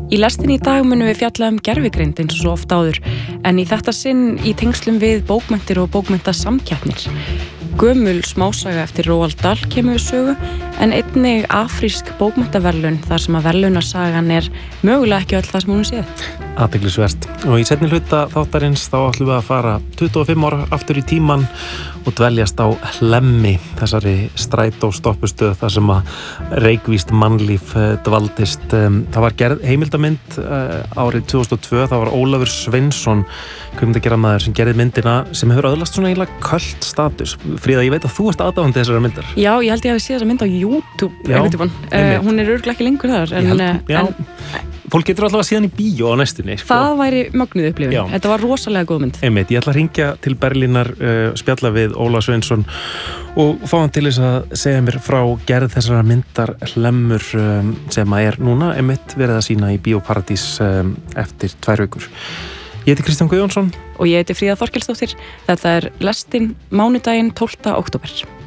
Í lestinni í dag munum við fjalla gervigreind eins og svo oft áður, en í þetta sinn í tengslum við bókmenntir og bókmenntasamkeppnir. Gömul smásaga eftir Roald Dahl kemur við sögu, en einnig afrísk bókmenntaverðlaun þar sem að verðlaunasagan mögulega ekki öll það sem hún séð. Athyglisvert. Og í seinni hluta þáttarins þá ætlum við að fara 25 ára aftur í tímann og dveljast á Hlemmi, þessari strætóstoppustöð þar sem að reykvíst mannlíf dvaldist. Það var gerð heimildamynd árið 2002, það var Ólafur Sveinsson, kvikmyndagerðarmaður, sem gerði myndina sem hefur öðlast svona eiginlega cult status. Fríða, ég veit að þú ert aðdáandi þessara myndar. Já, ég held ég hafi séð þessa mynd á YouTube. Hún örugglega ekki lengur þar, fólk getur alltaf að síðan í bíó á næstunni. Það væri mögnuð upplifun. Þetta var rosalega góð mynd. Einmitt, ég ætla að hringja til Berlínar, spjalla við Ólaf Sveinsson og fá hann til þess að segja mér frá gerð þessara myndar Hlemmur sem að núna einmitt verið að sýna í Bíóparadís eftir 2 vikur. Ég heiti Kristján Guðjónsson. Og ég heiti Fríða Þorkelsdóttir. Þetta lestin mánudaginn 12. október.